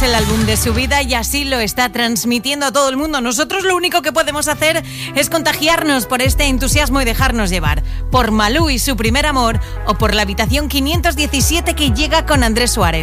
es el álbum de su vida y así lo está transmitiendo a todo el mundo. Nosotros lo único que podemos hacer es contagiarnos por este entusiasmo y dejarnos llevar por Malú y su primer amor o por la habitación 517 que llega con Andrés Suárez.